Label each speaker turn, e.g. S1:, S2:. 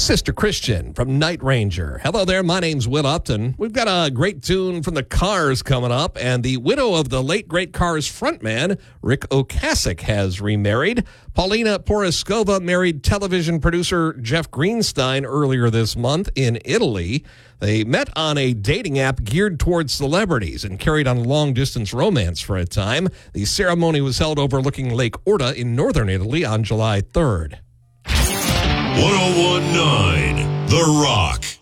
S1: Sister Christian from Night Ranger. Hello there, my name's Will Upton. We've got a great tune from the Cars coming up, and the widow of the late great Cars frontman, Rick Ocasek, has remarried. Paulina Porizkova married television producer Jeff Greenstein earlier this month in Italy. They met on a dating app geared towards celebrities and carried on a long-distance romance for a time. The ceremony was held overlooking Lake Orta in northern Italy on July 3rd.
S2: 101.9 The Rock.